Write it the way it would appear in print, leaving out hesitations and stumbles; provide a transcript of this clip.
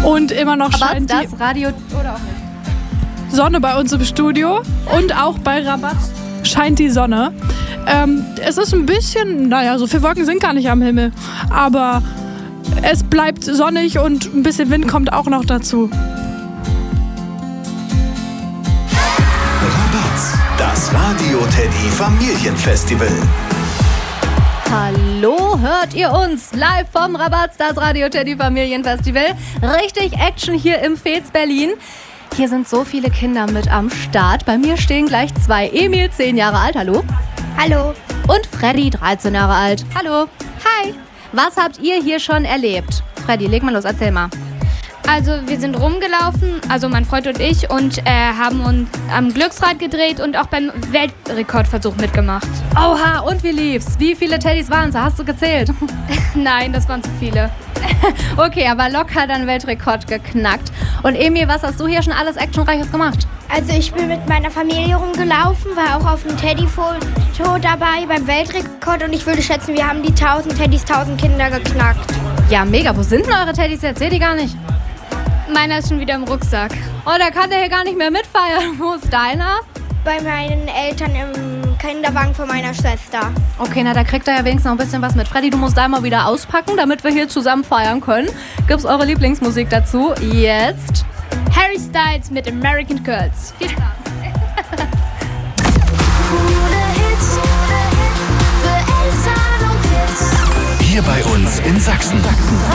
Und immer noch Aber scheint das Radio oder auch nicht. die Sonne bei uns im Studio. Und auch bei Rabatz scheint die Sonne. Es ist ein bisschen, so viele Wolken sind gar nicht am Himmel. Aber es bleibt sonnig und ein bisschen Wind kommt auch noch dazu. Rabatz, das Radio Teddy Familienfestival. Hallo, hört ihr uns live vom Rabatz, das Radio Teddy Familienfestival. Richtig Action hier im Fez Berlin. Hier sind so viele Kinder mit am Start. Bei mir stehen gleich 2. Emil, 10 Jahre alt, hallo. Hallo. Und Freddy, 13 Jahre alt, hallo. Hi. Was habt ihr hier schon erlebt? Freddy, leg mal los, erzähl mal. Also wir sind rumgelaufen, also mein Freund und ich, und haben uns am Glücksrad gedreht und auch beim Weltrekordversuch mitgemacht. Oha, und wie lief's? Wie viele Teddys waren es? Hast du gezählt? Nein, das waren zu viele. Okay, aber locker deinen Weltrekord geknackt. Und Emil, was hast du hier schon alles Actionreiches gemacht? Also ich bin mit meiner Familie rumgelaufen, war auch auf einem Teddy-Foto dabei beim Weltrekord und ich würde schätzen, wir haben die 1000 Teddys, 1000 Kinder geknackt. Ja, mega. Wo sind denn eure Teddys jetzt? Seht ihr gar nicht? Meiner ist schon wieder im Rucksack. Oh, der kann der hier gar nicht mehr mitfeiern. Wo ist deiner? Bei meinen Eltern im Kinderwagen von meiner Schwester. Okay, na, da kriegt er ja wenigstens noch ein bisschen was mit. Freddy, du musst da mal wieder auspacken, damit wir hier zusammen feiern können. Gibt's eure Lieblingsmusik dazu? Jetzt. Harry Styles mit American Girls. Viel Spaß. Hier bei uns in Sachsen.